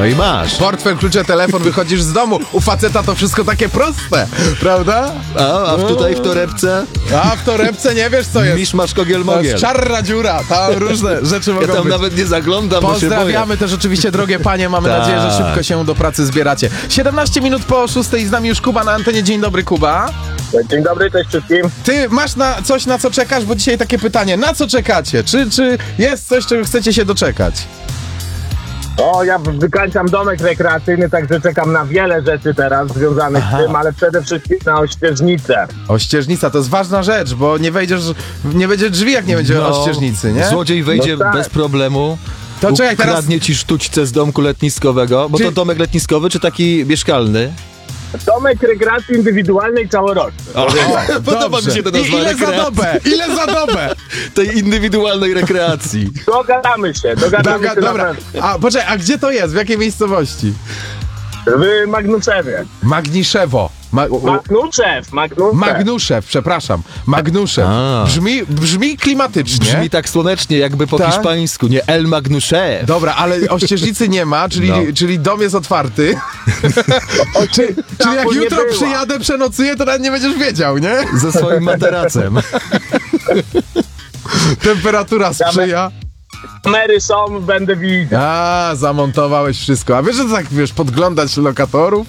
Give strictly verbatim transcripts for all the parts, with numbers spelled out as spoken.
No i masz. Portfel, klucze, telefon, wychodzisz z domu. U faceta to wszystko takie proste, prawda? A, a tutaj w torebce? A w torebce nie wiesz, co jest. Misz masz kogiel To mogiel. jest czarna dziura, tam różne rzeczy mogą Ja tam być. nawet nie zaglądam, bo się Pozdrawiamy boję. też oczywiście, drogie panie, mamy Tak. nadzieję, że szybko się do pracy zbieracie. siedemnaście minut po szóstej, z nami już Kuba na antenie. Dzień dobry, Kuba. Dzień dobry, cześć wszystkim. Ty masz na coś, na co czekasz? Bo dzisiaj takie pytanie, na co czekacie? Czy, czy jest coś, czego chcecie się doczekać? O, ja wykańczam domek rekreacyjny, także czekam na wiele rzeczy teraz związanych Aha. z tym, ale przede wszystkim na ościeżnicę. Ościeżnica to jest ważna rzecz, bo nie wejdziesz, nie będzie drzwi, jak nie będzie No, ościeżnicy, nie? Złodziej wejdzie No tak. bez problemu. To czekaj, teraz- Ukradnie ci sztućce z domku letniskowego. Bo Czy- to domek letniskowy, czy taki mieszkalny? Domek rekreacji indywidualnej całoroczny. O, podoba Dobrze. mi się to I nazwa, ile za rekreacja. dobę? Ile za dobę? Tej indywidualnej rekreacji. Dogadamy się, dogadamy Doga- się dobra, na pewno. a poczekaj, a gdzie to jest? W jakiej miejscowości? W Magnuszewie. Magniszewo. Ma- u- Magnuszew, Magnuszew. Magnuszew, przepraszam. Magnuszew. A. Brzmi, brzmi klimatycznie. Brzmi tak słonecznie, jakby po Tak? hiszpańsku, nie? El Magnusze. Dobra, ale ościeżnicy nie ma, czyli, No. czyli dom jest otwarty. Czy, czyli jak nie jutro była. przyjadę, przenocuję, to nawet nie będziesz wiedział, nie? Ze swoim materacem. Temperatura sprzyja. Kamery są, będę widział. A, zamontowałeś wszystko. A wiesz, że to tak, wiesz, podglądać lokatorów?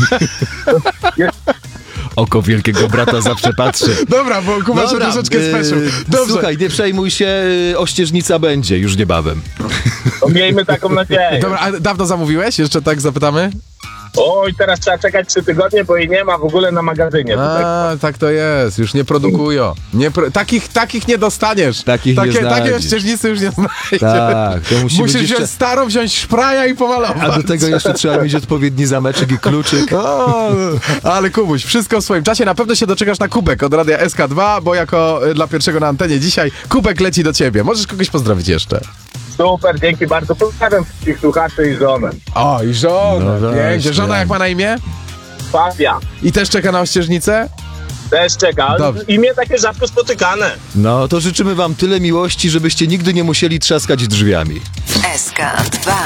Oko wielkiego brata zawsze patrzy. Dobra, bo Kuba się troszeczkę yy, speszył. Dobrze. Słuchaj, nie przejmuj się, yy, ościeżnica będzie już niebawem. To miejmy taką nadzieję. Dobra, a dawno zamówiłeś? Jeszcze tak zapytamy? Oj, teraz trzeba czekać trzy tygodnie, bo jej nie ma w ogóle na magazynie. Tutaj. A, tak to jest. Już nie produkują. Nie pro... takich, takich nie dostaniesz. Takich nie takie, takie znajdziesz. ościeżnicy już nie znajdziesz. Tak, to musi Musisz być wziąć jeszcze... starą, wziąć szpraja i pomalować. A do tego jeszcze trzeba mieć odpowiedni zameczek i kluczyk. O, ale Kubuś, wszystko w swoim czasie. Na pewno się doczekasz na kubek od Radia S K dwa, bo jako y, dla pierwszego na antenie dzisiaj kubek leci do ciebie. Możesz kogoś pozdrowić jeszcze. Super, dzięki bardzo. Pozdrawiam wszystkich słuchaczy i żonę. O, i żona. No Pięknie. właśnie. Żona jak ma na imię? Fabia I też czeka na ościeżnicę? też czeka. Dobrze. Imię takie rzadko spotykane. No, to życzymy wam tyle miłości, żebyście nigdy nie musieli trzaskać drzwiami. S K dwa.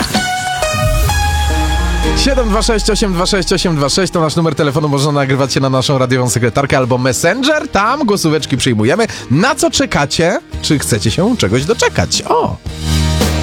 siedem dwa sześć osiem dwa sześć osiem dwa sześć to nasz numer telefonu, można nagrywać się na naszą radiową sekretarkę albo Messenger, tam głosóweczki przyjmujemy. Na co czekacie? Czy chcecie się czegoś doczekać? O!